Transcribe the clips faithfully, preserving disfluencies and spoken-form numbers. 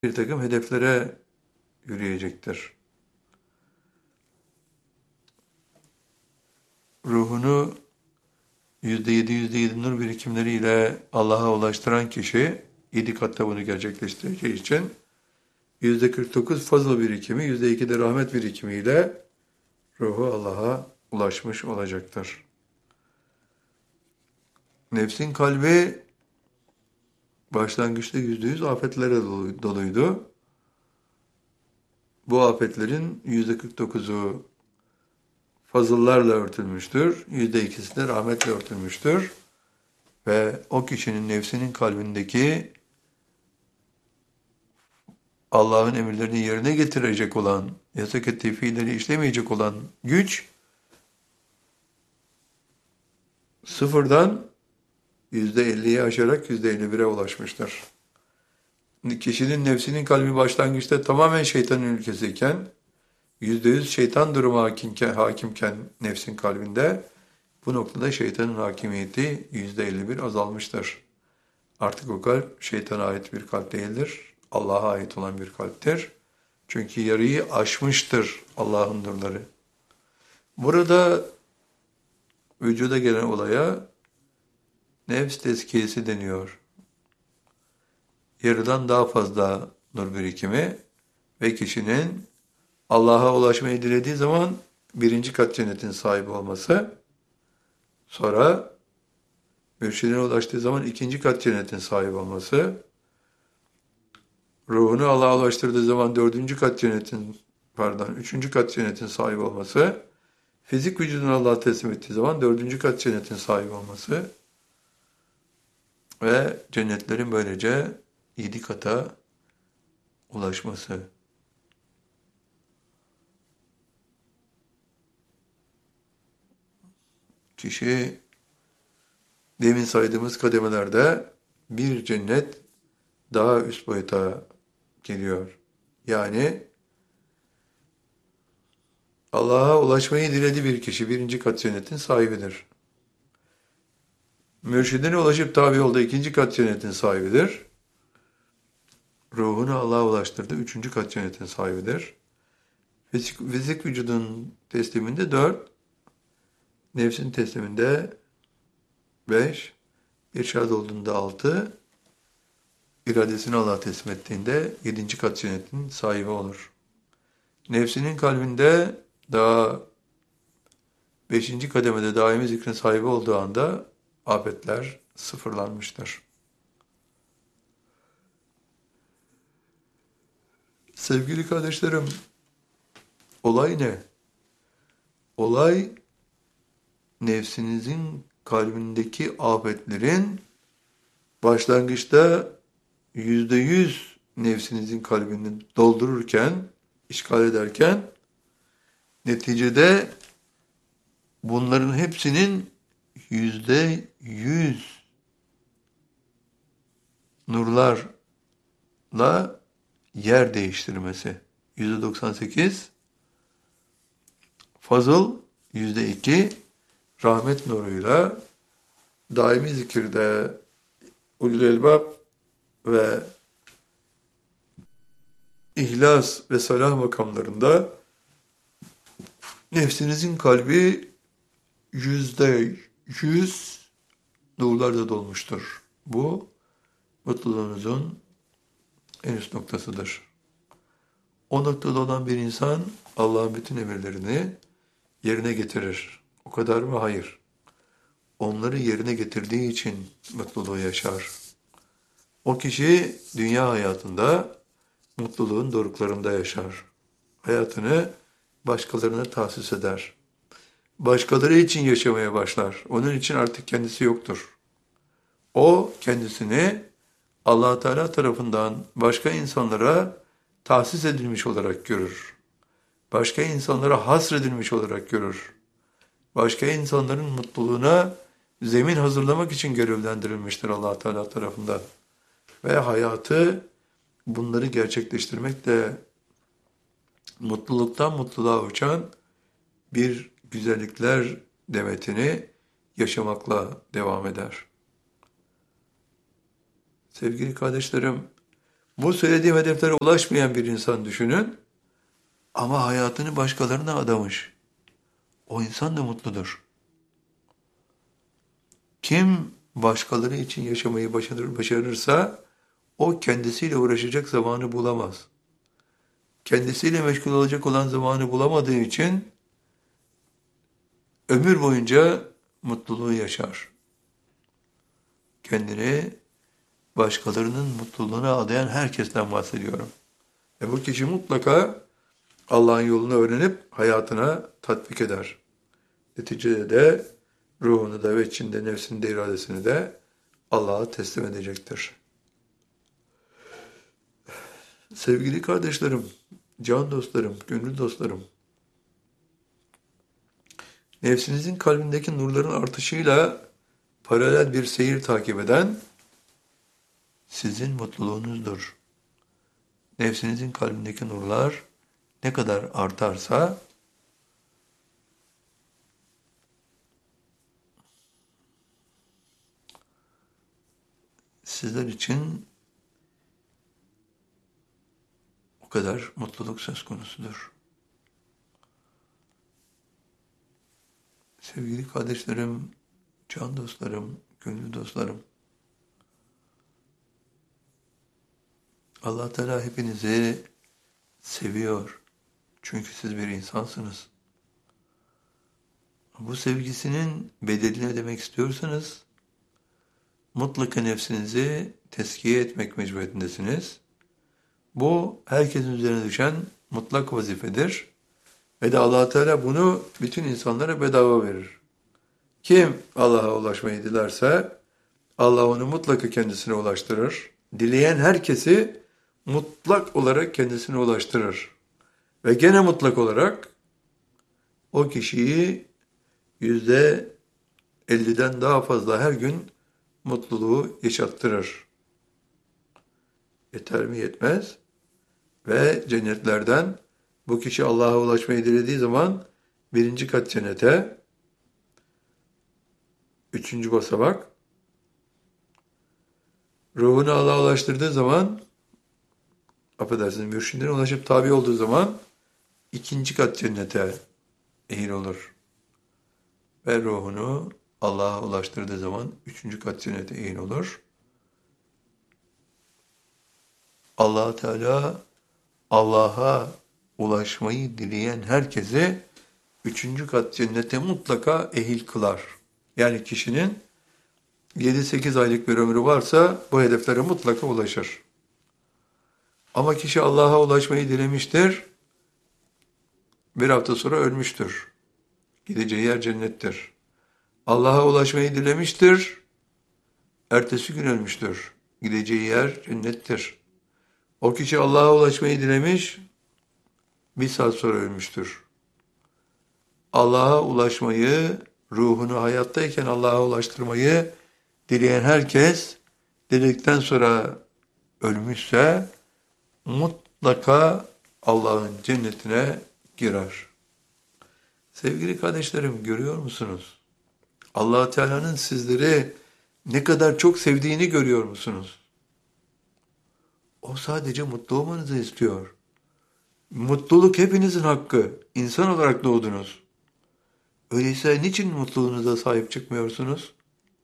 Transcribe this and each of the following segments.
bir takım hedeflere yürüyecektir. Ruhunu yüzde yedi, yüzde yedi nur birikimleriyle Allah'a ulaştıran kişi yedi katta bunu gerçekleştireceği için yüzde kırk dokuz fazıl birikimi, yüzde iki de rahmet birikimiyle ruhu Allah'a ulaşmış olacaktır. Nefsin kalbi başlangıçta yüzde yüz afetlere doluydu. Bu afetlerin yüzde kırk dokuzu fazıllarla örtülmüştür. Yüzde ikisi de rahmetle örtülmüştür. Ve o kişinin nefsinin kalbindeki Allah'ın emirlerini yerine getirecek olan, yasak ettiği fiilleri işlemeyecek olan güç sıfırdan yüzde elliyi aşarak yüzde elli bire ulaşmıştır. Kişinin nefsinin kalbi başlangıçta tamamen şeytanın ülkesiyken, yüzde yüz şeytan durumu hakimken, hakimken nefsin kalbinde, bu noktada şeytanın hakimiyeti yüzde elli bir azalmıştır. Artık o kalp şeytana ait bir kalp değildir. Allah'a ait olan bir kalptir. Çünkü yarıyı aşmıştır Allah'ın nurları. Burada vücuda gelen olaya nefs tezkiyesi deniyor. Yarıdan daha fazla nur birikimi ve kişinin Allah'a ulaşmayı dilediği zaman birinci kat cennetin sahibi olması, sonra mürşidine ulaştığı zaman ikinci kat cennetin sahibi olması, ruhunu Allah'a ulaştırdığı zaman dördüncü kat cennetin, pardon, üçüncü kat cennetin sahibi olması, fizik vücudunu Allah'a teslim ettiği zaman dördüncü kat cennetin sahibi olması ve cennetlerin böylece yedi kata ulaşması. Kişi demin saydığımız kademelerde bir cennet daha üst boyuta geliyor. Yani Allah'a ulaşmayı diledi bir kişi birinci kat cennetin sahibidir. Mürşidine ulaşıp tabi yolda ikinci kat cennetin sahibidir. Ruhunu Allah'a ulaştırdı üçüncü kat cennetin sahibidir. Fizik, fizik vücudun tesliminde dört, nefsin tesliminde beş, irşad olduğunda altı, iradesini Allah'a teslim ettiğinde yedinci kat cennetin sahibi olur. Nefsinin kalbinde daha beşinci kademede daimi zikrin sahibi olduğu anda afetler sıfırlanmıştır. Sevgili kardeşlerim, olay ne? Olay nefsinizin kalbindeki afetlerin başlangıçta yüzde yüz nefsinizin kalbini doldururken, işgal ederken, neticede bunların hepsinin yüzde yüz nurlarla yer değiştirmesi. Yüzde doksan sekiz fazıl, yüzde iki rahmet nuruyla daimi zikirde ulul elbab ve ihlas ve salah makamlarında nefsinizin kalbi yüzde yüz nurlarla dolmuştur. Bu mutluluğunuzun en üst noktasıdır. O noktada olan bir insan Allah'ın bütün emirlerini yerine getirir. O kadar mı? Hayır. Onları yerine getirdiği için mutluluğu yaşar. O kişi dünya hayatında mutluluğun doruklarında yaşar. Hayatını başkalarına tahsis eder. Başkaları için yaşamaya başlar. Onun için artık kendisi yoktur. O kendisini Allah Teala tarafından başka insanlara tahsis edilmiş olarak görür. Başka insanlara hasredilmiş olarak görür. Başka insanların mutluluğuna zemin hazırlamak için görevlendirilmiştir Allah Teala tarafından. Ve hayatı bunları gerçekleştirmekle mutluluktan mutluluğa uçan bir güzellikler demetini yaşamakla devam eder. Sevgili kardeşlerim, Bu söylediğim hedeflere ulaşmayan bir insan düşünün ama hayatını başkalarına adamış. O insan da mutludur. Kim başkaları için yaşamayı başarır, başarırsa o kendisiyle uğraşacak zamanı bulamaz. Kendisiyle meşgul olacak olan zamanı bulamadığı için ömür boyunca mutluluğu yaşar. Kendini başkalarının mutluluğuna adayan herkesten bahsediyorum. E bu kişi mutlaka Allah'ın yolunu öğrenip hayatına tatbik eder. Neticede de ruhunu da ve içinde nefsini de iradesini de Allah'a teslim edecektir. Sevgili kardeşlerim, can dostlarım, gönül dostlarım, nefsinizin kalbindeki nurların artışıyla paralel bir seyir takip eden sizin mutluluğunuzdur. Nefsinizin kalbindeki nurlar ne kadar artarsa sizler için o kadar mutluluk söz konusudur. Sevgili kardeşlerim, can dostlarım, gönül dostlarım, Allah Teala hepinizi seviyor. Çünkü siz bir insansınız. Bu sevgisinin bedelini ödemek istiyorsanız mutlaka nefsinizi teskiye etmek mecburiyetindesiniz. Bu herkesin üzerine düşen mutlak vazifedir. Ve de Allah Teala bunu bütün insanlara bedava verir. Kim Allah'a ulaşmayı dilerse Allah onu mutlaka kendisine ulaştırır. Dileyen herkesi mutlak olarak kendisine ulaştırır. Ve gene mutlak olarak o kişiyi yüzde elliden daha fazla her gün mutluluğu yaşattırır. Yeter mi yetmez? Ve cennetlerden bu kişi Allah'a ulaşmayı dilediği zaman birinci kat cennete, üçüncü basamak, ruhunu Allah'a ulaştırdığı zaman, affedersiniz, mürşidine ulaşıp tabi olduğu zaman ikinci kat cennete ehil olur. Ve ruhunu Allah'a ulaştırdığı zaman üçüncü kat cennete ehil olur. Allah Teala Allah'a ulaşmayı dileyen herkese üçüncü kat cennete mutlaka ehil kılar. Yani kişinin yedi sekiz aylık bir ömrü varsa bu hedeflere mutlaka ulaşır. Ama kişi Allah'a ulaşmayı dilemiştir, bir hafta sonra ölmüştür. Gideceği yer cennettir. Allah'a ulaşmayı dilemiştir, ertesi gün ölmüştür. Gideceği yer cennettir. O kişi Allah'a ulaşmayı dilemiş, bir saat sonra ölmüştür. Allah'a ulaşmayı, ruhunu hayattayken Allah'a ulaştırmayı dileyen herkes, diledikten sonra ölmüşse mutlaka Allah'ın cennetine girer. Sevgili kardeşlerim, görüyor musunuz? Allah Teala'nın sizleri ne kadar çok sevdiğini görüyor musunuz? O sadece mutlu olmanızı istiyor. Mutluluk hepinizin hakkı. İnsan olarak doğdunuz. Öyleyse niçin mutluluğunuza sahip çıkmıyorsunuz?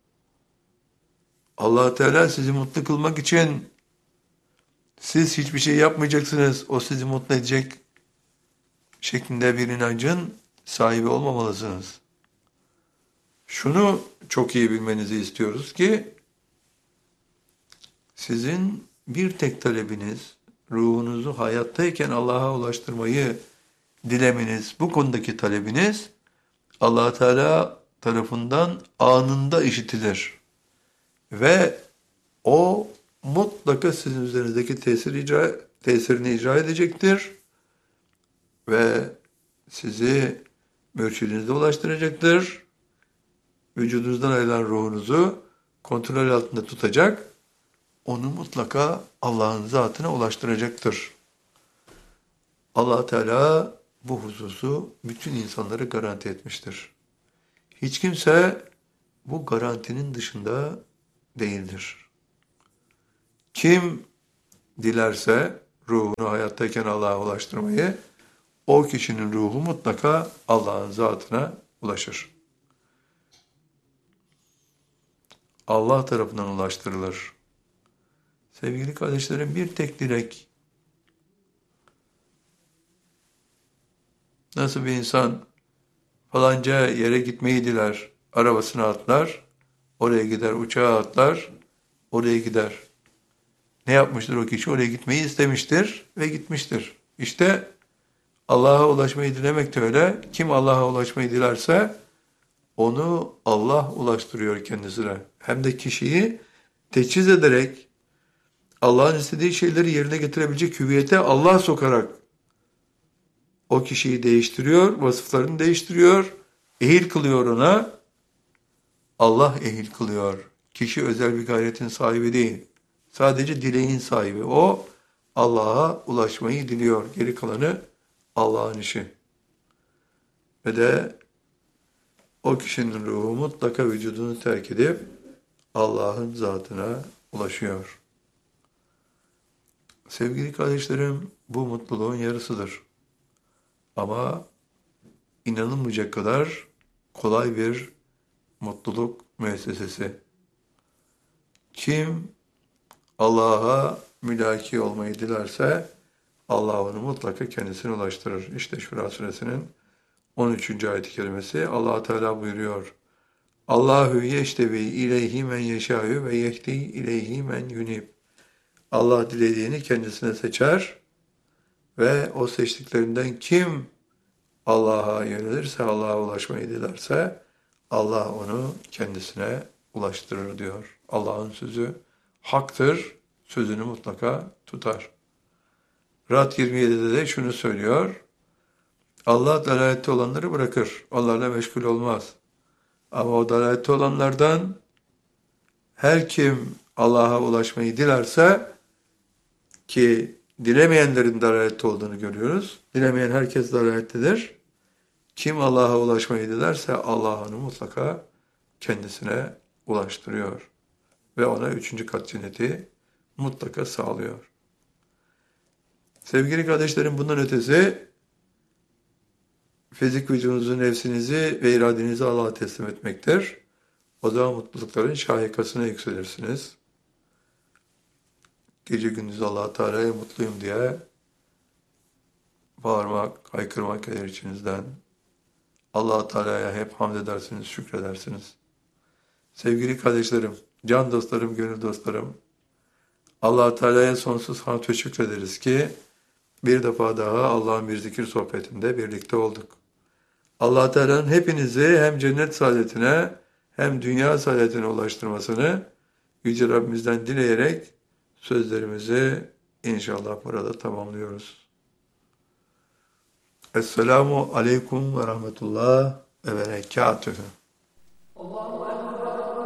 Allah Teala sizi mutlu kılmak için siz hiçbir şey yapmayacaksınız, o sizi mutlu edecek şeklinde bir inancın sahibi olmamalısınız. Şunu çok iyi bilmenizi istiyoruz ki sizin bir tek talebiniz, ruhunuzu hayattayken Allah'a ulaştırmayı dilemeniz, bu konudaki talebiniz Allah Teala tarafından anında işitilir. Ve o mutlaka sizin üzerinizdeki tesir icra, tesirini icra edecektir. Ve sizi mürşidinize ulaştıracaktır. Vücudunuzdan ayrılan ruhunuzu kontrol altında tutacak. Onu mutlaka Allah'ın zatına ulaştıracaktır. Allah Teala bu hususu bütün insanlara garanti etmiştir. Hiç kimse bu garantinin dışında değildir. Kim dilerse ruhunu hayattayken Allah'a ulaştırmayı, o kişinin ruhu mutlaka Allah'ın zatına ulaşır. Allah tarafından ulaştırılır. Sevgili kardeşlerim, bir tek dilek. Nasıl bir insan falanca yere gitmeyi diler, arabasına atlar, oraya gider, uçağa atlar, oraya gider. Ne yapmıştır o kişi? Oraya gitmeyi istemiştir ve gitmiştir. İşte Allah'a ulaşmayı dilemek de öyle. Kim Allah'a ulaşmayı dilerse onu Allah ulaştırıyor kendisine. Hem de kişiyi teçhiz ederek Allah'ın istediği şeyleri yerine getirebilecek hüviyete Allah sokarak o kişiyi değiştiriyor, vasıflarını değiştiriyor, ehil kılıyor ona. Allah ehil kılıyor. Kişi özel bir gayretin sahibi değil. Sadece dileğin sahibi. O Allah'a ulaşmayı diliyor. Geri kalanı Allah'ın işi. Ve de o kişinin ruhu mutlaka vücudunu terk edip Allah'ın zatına ulaşıyor. Sevgili kardeşlerim, bu mutluluğun yarısıdır. Ama inanılmayacak kadar kolay bir mutluluk müessesesi. Kim Allah'a mülaki olmayı dilerse Allah onu mutlaka kendisine ulaştırır. İşte Şura suresinin on üçüncü ayet-i kerimesi Allah Teala buyuruyor. Allahu yeştevi ileyhi men yeşâ'ü ve yehdi ileyhi men yunib. Allah dilediğini kendisine seçer ve o seçtiklerinden kim Allah'a yönelirse, Allah'a ulaşmayı dilerse Allah onu kendisine ulaştırır diyor. Allah'ın sözü haktır, sözünü mutlaka tutar. Rad yirmi yedide de şunu söylüyor. Allah dalalette olanları bırakır, onlarla meşgul olmaz. Ama o dalalette olanlardan her kim Allah'a ulaşmayı dilerse, ki dilemeyenlerin dalalette olduğunu görüyoruz. Dilemeyen herkes dalalettedir. Kim Allah'a ulaşmayı dilerse Allah onu mutlaka kendisine ulaştırıyor. Ve ona üçüncü kat cenneti mutlaka sağlıyor. Sevgili kardeşlerim, bundan ötesi fizik vücudunuzu, nefsinizi ve iradenizi Allah'a teslim etmektir. O zaman mutlulukların şahikasına yükselirsiniz. Gece gündüz Allah-u Teala'ya mutluyum diye bağırmak, haykırmak gelir içinizden. Allah-u Teala'ya hep hamd edersiniz, şükredersiniz. Sevgili kardeşlerim, can dostlarım, gönül dostlarım, Allah-u Teala'ya sonsuz hamd ve şükrederiz ki bir defa daha Allah'ın bir zikir sohbetinde birlikte olduk. Allah-u Teala'nın hepinizi hem cennet saadetine hem dünya saadetine ulaştırmasını Yüce Rabbimizden dileyerek sözlerimizi inşallah burada tamamlıyoruz. Esselamu aleyküm ve rahmetullah ve berekatühü.